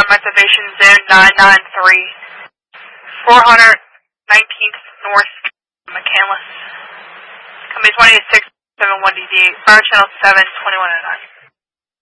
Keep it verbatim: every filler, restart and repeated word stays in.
reservation zone nine nine three, four nineteenth North, McCandless. Company twenty-eight six seven one D D, fire channel seven, twenty-one oh nine.